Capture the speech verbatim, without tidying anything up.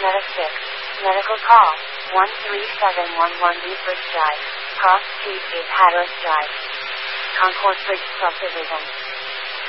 Meta six. Medical call. one three seven one one Deep Bridge Drive. Cross Street eight Hatteras Drive. Concourse Bridge Subdivision.